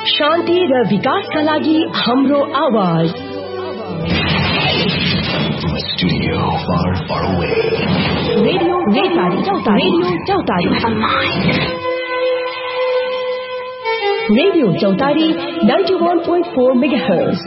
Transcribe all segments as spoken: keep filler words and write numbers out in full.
शान्ति र विकासका लागि हाम्रो आवाज। Studio far, far away. Radio Chowtari, Radio Chowtari. Radio Chowtari ninety-one point four megahertz.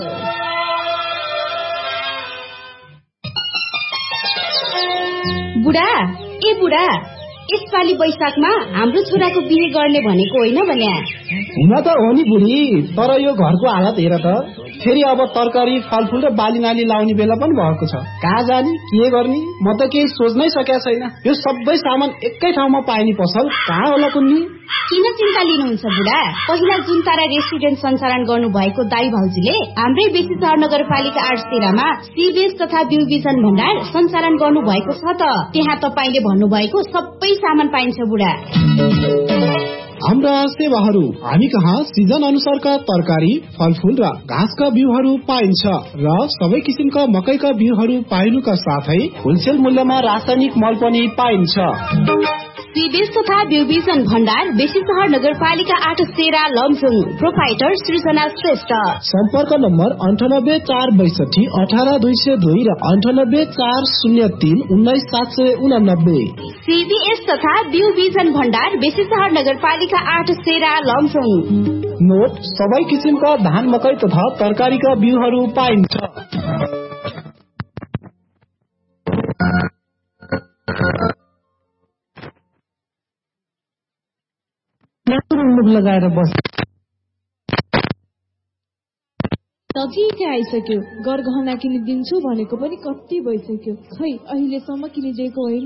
बुढा ए बुढा यसपालि वैशाखमा हाम्रो छोराको बिहे गर्ने भनेको होइन भन्या। हुन त हो नि बुढी, तर यो घरको हालत हेर त, फेरि अब तरकारी फलफुल र बाली नाली लाउने बेला पनि भएको छ। कहाँ जाने के गर्ने म त केही सोच्नै सकेको छैन। यो सबै सामान एकै ठाउँमा पाइने पसल कहाँ होला कुन्नी? किन चिन्ता लिनुहुन्छ बुढा? पहिला जुन तारा रेस्टुरेन्ट सञ्चालन गर्नु भएको दाई भाउजूले हाम्रै बेसी सहर नगरपालिका आठ तेह्रमा सीबीएस तथा बिउ बिजन भण्डार सञ्चालन गर्नु भएको छ त। त्यहाँ तपाईले भन्नुभएको सबै सामान पाइन्छ बुढा। हाम्रा सेवाहरू हामी कहाँ सिजन अनुसारका तरकारी फलफुल र घाँसका बिउहरू पाइन्छ र सबै किसिमका मकैका बिउहरू पाइनुका साथै होलसेल मूल्यमा रासायनिक मल पनि पाइन्छ। सीबीएस तथा बिउ बिजन भण्डार बेसी सहर नगरपालिका आठ तेह्र लमजुङ। प्रोपाइटर सृजना श्रेष्ठ। सम्पर्क नम्बर अन्ठानब्बे चार बैसठी अठार दुई सय दुई र अन्ठानब्बे चार शून्य तीन उन्नाइस सात सय उनानब्बे। सीबीएस तथा बिउ बिजन भण्डार बेसी सहर नगरपालिका आठ तेह्र लमजुङ। नोट सबै किसिमका धान मकै तथा तरकारीका बिउहरू पाइन्छ। मुख लगाएर बस नजिकै आइसक्यो। गरगहना किनिदिन्छु भनेको पनि कति भइसक्यो, खै अहिलेसम्म किनिदिएको होइन।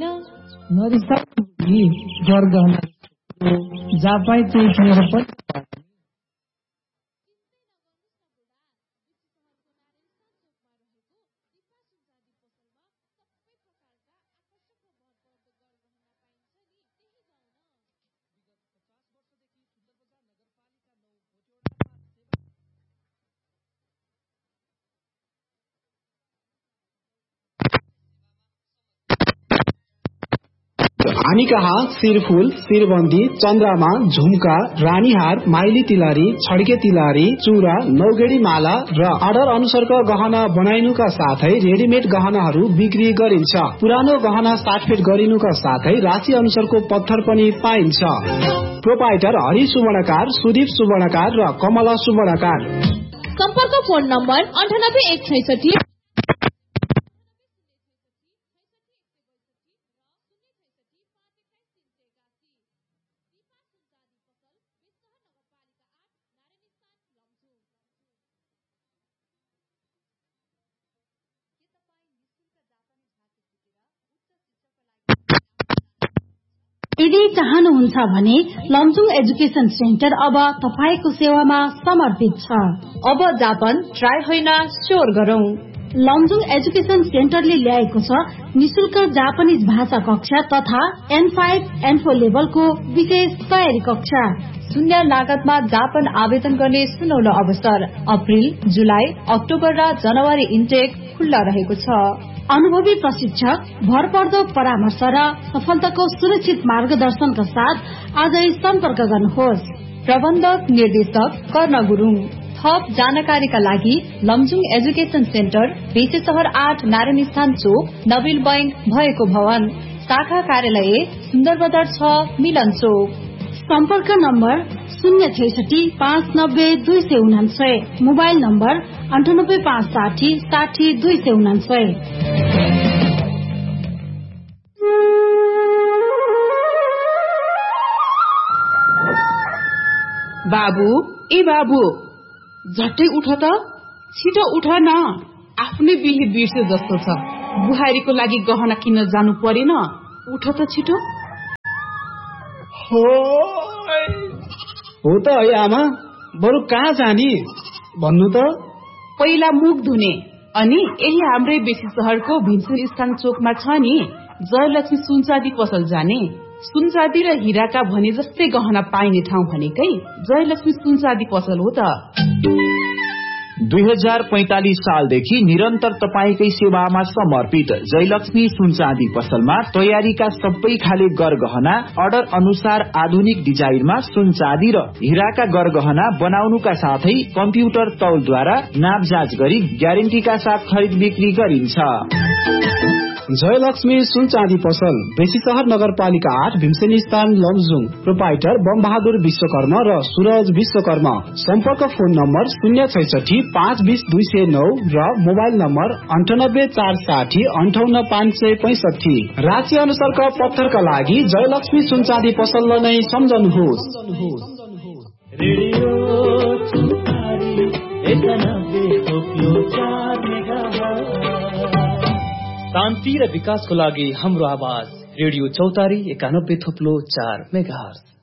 गरगहना जहाँ पाइ त्यही किनेर पनि हामी कहाँ शिरफुल, शिरबन्दी, चन्द्रमा, झुम्का, रानीहार, माइली तिलहरी, छड्के तिलहरी, चूरा, नौगेडी माला र अर्डर अनुसारका गहना बनाइनुका साथै रेडिमेड गहनाहरू बिक्री गरिन्छ। पुरानो गहना साटफेट गरिनुका साथै राशि अनुसारको पत्थर पनि पाइन्छ। प्रोपाइटर हरि सुवर्णकार, सुदीप सुवर्णकार र कमला सुवर्णकार। सम्पर्क फोन नम्बर अन्ठानब्बे एक छैसठी यदि चाहनुहुन्छ भने लमजुङ एजुकेसन सेन्टर अब तपाईको सेवामा समर्पित छ। अब जापान ट्राई होइन स्योर गरौं। लमजुङ एजुकेसन सेन्टरले ल्याएको छ निशुल्क जापानिज भाषा कक्षा तथा एन फाइभ एन फोर लेभलको विशेष तयारी कक्षा। शून्य लागतमा जापान आवेदन गर्ने सुनौलो अवसर। अप्रिल, जुलाई, अक्टोबर र जनवरी इन्टेक खुल्ला रहेको छ। अनुभवी प्रशिक्षक, भरपर्दो परामर्श र सफलताको सुरक्षित मार्गदर्शनका साथ आजै सम्पर्क गर्नुहोस्। प्रबन्धक निर्देशक कर्ण गुरुङ। थप जानकारीका लागि लमजुङ एजुकेसन सेन्टर बेसी सहर आठ नारायण स्थान चोक नबिल बैंक भएको भवन। शाखा कार्यालय सुन्दर बजार छ मिलन चोक। सम्पर्क नम्बर शून्य छैसठी पाँच नब्बे दुई सय उनान्सय। मोबाइल नम्बर अन्ठानब्बे पाँच साठी साठी दुई सय उनान्सय। बाबु ए बाबु, झट्टै उठ त, छिटो उठ न। आफ्नै बिहे बिर्से जस्तो छ। बुहारीको लागि गहना किन्न जानु परेन, उठ त छिटो। हो हो त है आमा, बरु कहाँ जाने भन्नु त। पहिला मुख धुने, अनि यही हाम्रै बेसी सहरको भिन्सर स्थान चोकमा छ नि जयलक्ष्मी सुनचाँदी पसल जाने। सुनचाँदी र हिराका भने जस्तै गहना पाइने ठाउँ भनेकै जयलक्ष्मी सुनचाँदी पसल हो त। दुई हजार पैंतालिस सालदेखि निरन्तर तपाईकै सेवामा समर्पित जयलक्ष्मी सुन चाँदी पसलमा तयारीका सबै खाले गरगहना अर्डर अनुसार आधुनिक डिजाइनमा सुन चाँदी र हीराका गरगहना बनाउनुका साथै कम्प्युटर तौलद्वारा नाप जाँच गरी ग्यारेन्टीका साथ खरिद बिक्री गरिन्छ। जयलक्ष्मी सुन चाँदी पसल बेसी शहर नगरपालिका आठ भीमसेनी स्थान लमजुङ। प्रोपाइटर बम बहादुर विश्वकर्मा र सूरज विश्वकर्मा। सम्पर्क फोन नम्बर शून्य छैसठी पाँच बीस दुई सय नौ र मोबाइल नम्बर अन्ठानब्बे चार साठी अन्ठाउन्न पाँच सय पैंसठी। राशि अनुसारका पत्थरका लागि जयलक्ष्मी सुन चाँदी पसल नै सम्झनुहोस्। शान्ति र विकासको लागि हाम्रो आवाज रेडियो चौतारी एकानब्बे थोप्लो चार मेगाहर्ज।